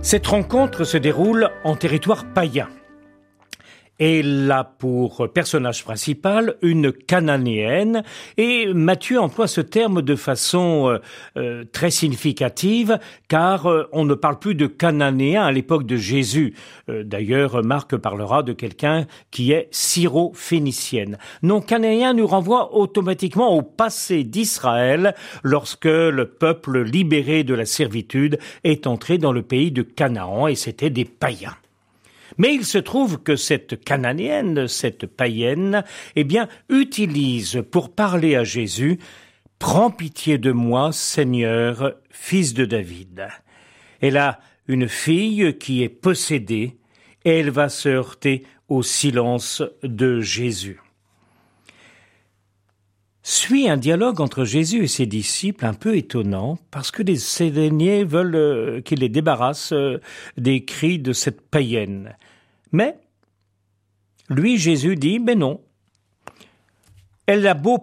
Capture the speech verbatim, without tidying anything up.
Cette rencontre se déroule en territoire païen. Et là, pour personnage principal, une cananéenne. Et Matthieu emploie ce terme de façon euh, euh, très significative, car euh, on ne parle plus de cananéen à l'époque de Jésus. Euh, d'ailleurs, Marc parlera de quelqu'un qui est syro-phénicienne. Non, cananéen nous renvoie automatiquement au passé d'Israël, lorsque le peuple libéré de la servitude est entré dans le pays de Canaan, et c'était des païens. Mais il se trouve que cette cananéenne, cette païenne, eh bien, utilise pour parler à Jésus « Prends pitié de moi, Seigneur, fils de David ». Elle a une fille qui est possédée et elle va se heurter au silence de Jésus. Suit un dialogue entre Jésus et ses disciples un peu étonnant, parce que les Séléniens veulent euh, qu'il les débarrasse euh, des cris de cette païenne. Mais, lui, Jésus dit, « Mais non, elle a beau